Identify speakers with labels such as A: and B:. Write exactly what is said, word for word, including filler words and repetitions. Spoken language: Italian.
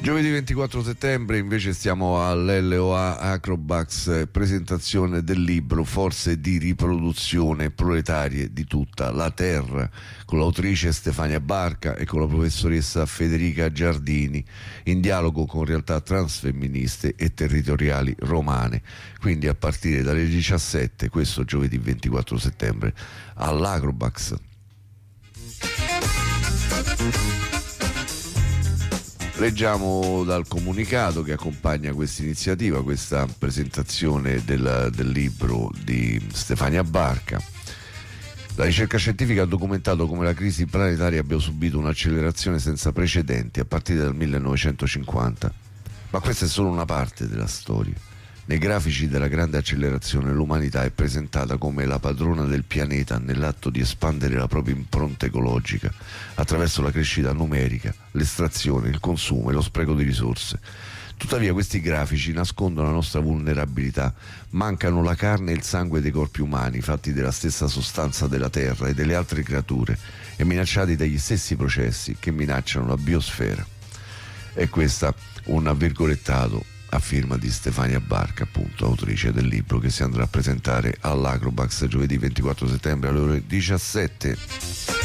A: Giovedì ventiquattro settembre invece stiamo all'L O A Acrobax, presentazione del libro Forze di riproduzione proletarie di tutta la terra, con l'autrice Stefania Barca e con la professoressa Federica Giardini, in dialogo con realtà transfemministe e territoriali romane. Quindi a partire dalle diciassette, questo giovedì ventiquattro settembre, all'Acrobax. Leggiamo dal comunicato che accompagna questa iniziativa, questa presentazione del, del libro di Stefania Barca. La ricerca scientifica ha documentato come la crisi planetaria abbia subito un'accelerazione senza precedenti a partire dal millenovecentocinquanta, ma questa è solo una parte della storia. Nei grafici della grande accelerazione l'umanità è presentata come la padrona del pianeta nell'atto di espandere la propria impronta ecologica attraverso la crescita numerica, l'estrazione, il consumo e lo spreco di risorse. Tuttavia questi grafici nascondono la nostra vulnerabilità, mancano la carne e il sangue dei corpi umani fatti della stessa sostanza della terra e delle altre creature e minacciati dagli stessi processi che minacciano la biosfera. E questa un virgolettato a firma di Stefania Barca, appunto autrice del libro, che si andrà a presentare all'Acrobax giovedì ventiquattro settembre alle ore diciassette.